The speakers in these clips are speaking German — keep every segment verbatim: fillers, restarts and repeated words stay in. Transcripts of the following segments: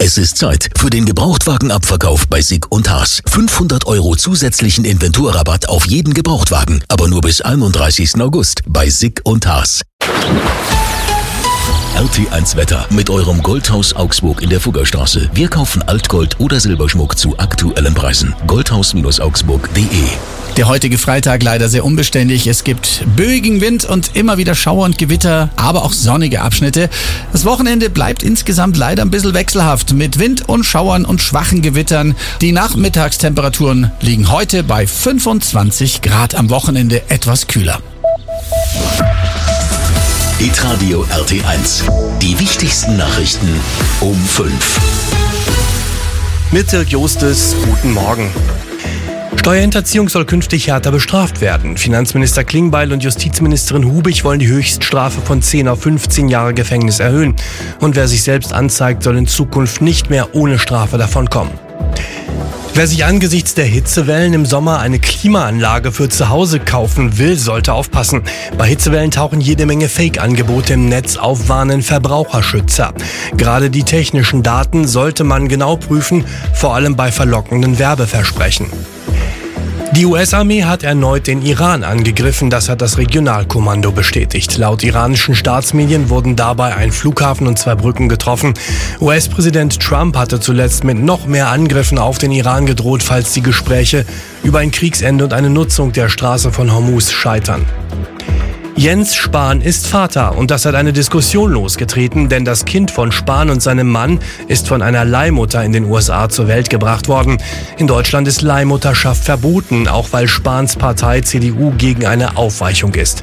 Es ist Zeit für den Gebrauchtwagenabverkauf bei Sick und Haas. fünfhundert Euro zusätzlichen Inventurrabatt auf jeden Gebrauchtwagen, aber nur bis einunddreißigsten August bei Sick und Haas. R T eins Wetter mit eurem Goldhaus Augsburg in der Fuggerstraße. Wir kaufen Altgold oder Silberschmuck zu aktuellen Preisen. goldhaus augsburg punkt de. Der heutige Freitag leider sehr unbeständig. Es gibt böigen Wind und immer wieder Schauer und Gewitter, aber auch sonnige Abschnitte. Das Wochenende bleibt insgesamt leider ein bisschen wechselhaft mit Wind und Schauern und schwachen Gewittern. Die Nachmittagstemperaturen liegen heute bei fünfundzwanzig Grad, am Wochenende etwas kühler. Hitradio R T eins. Die wichtigsten Nachrichten um fünf. Mit Dirk Jostes, guten Morgen. Steuerhinterziehung soll künftig härter bestraft werden. Finanzminister Klingbeil und Justizministerin Hubig wollen die Höchststrafe von zehn auf fünfzehn Jahre Gefängnis erhöhen. Und wer sich selbst anzeigt, soll in Zukunft nicht mehr ohne Strafe davonkommen. Wer sich angesichts der Hitzewellen im Sommer eine Klimaanlage für zu Hause kaufen will, sollte aufpassen. Bei Hitzewellen tauchen jede Menge Fake-Angebote im Netz auf, warnen Verbraucherschützer. Gerade die technischen Daten sollte man genau prüfen, vor allem bei verlockenden Werbeversprechen. Die U S-Armee hat erneut den Iran angegriffen, das hat das Regionalkommando bestätigt. Laut iranischen Staatsmedien wurden dabei ein Flughafen und zwei Brücken getroffen. U S-Präsident Trump hatte zuletzt mit noch mehr Angriffen auf den Iran gedroht, falls die Gespräche über ein Kriegsende und eine Nutzung der Straße von Hormuz scheitern. Jens Spahn ist Vater und das hat eine Diskussion losgetreten, denn das Kind von Spahn und seinem Mann ist von einer Leihmutter in den U S A zur Welt gebracht worden. In Deutschland ist Leihmutterschaft verboten, auch weil Spahns Partei C D U gegen eine Aufweichung ist.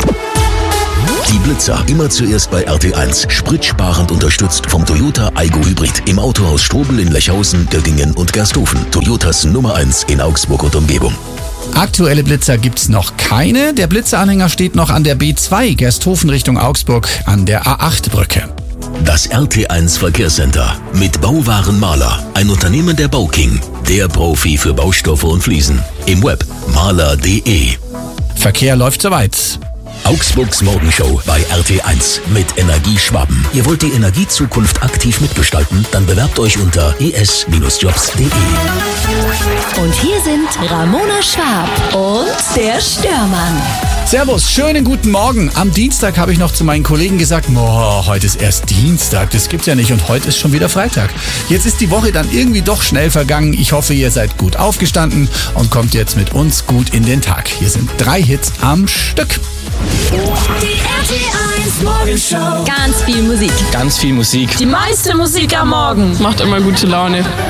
Die Blitzer, immer zuerst bei R T eins. Spritsparend unterstützt vom Toyota Aygo Hybrid. Im Autohaus Strobel in Lechhausen, Göttingen und Gersthofen. Toyotas Nummer eins in Augsburg und Umgebung. Aktuelle Blitzer gibt's noch keine. Der Blitzeranhänger steht noch an der B zwei Gersthofen Richtung Augsburg an der A acht Brücke. Das R T eins Verkehrscenter mit Bauwaren Mahler, ein Unternehmen der Bauking, der Profi für Baustoffe und Fliesen. Im Web mahler punkt de. Verkehr läuft soweit. Augsburgs Morgenshow bei R T eins mit Energie Schwaben. Ihr wollt die Energiezukunft aktiv mitgestalten? Dann bewerbt euch unter e s jobs punkt de. Und hier sind Ramona Schwab und der Störmann. Servus, schönen guten Morgen. Am Dienstag habe ich noch zu meinen Kollegen gesagt, boah, heute ist erst Dienstag, das gibt's ja nicht und heute ist schon wieder Freitag. Jetzt ist die Woche dann irgendwie doch schnell vergangen. Ich hoffe, ihr seid gut aufgestanden und kommt jetzt mit uns gut in den Tag. Hier sind drei Hits am Stück. Die R T eins Morgenshow. Ganz viel Musik. Ganz viel Musik. Die meiste Musik am Morgen. Macht immer gute Laune.